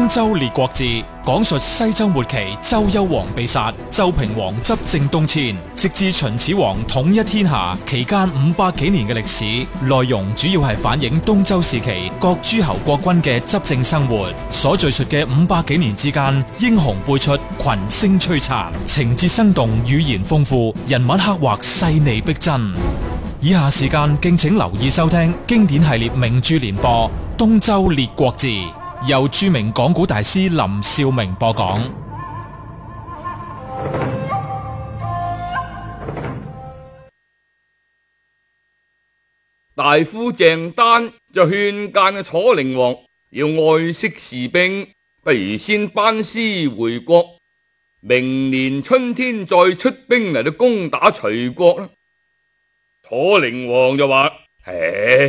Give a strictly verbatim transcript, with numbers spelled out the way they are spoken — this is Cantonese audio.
東周列國志》講述西周末期周幽王被殺，周平王執政東遷，直至秦始皇統一天下期間五百幾年嘅歷史。內容主要係反映東周時期各諸侯國君嘅執政生活。所敘述嘅五百幾年之間，英雄輩出，群星璀璨，情節生動，語言豐富，人物刻畫細膩逼真。以下時間敬請留意收聽經典系列名著連播《東周列國志》，由著名講古大師林兆明播講。 大夫鄭丹就勸諫嘅楚靈王要愛惜士兵，不如先班師回國，明年春天再出兵嚟到攻打徐國啦。楚靈王就話：唉。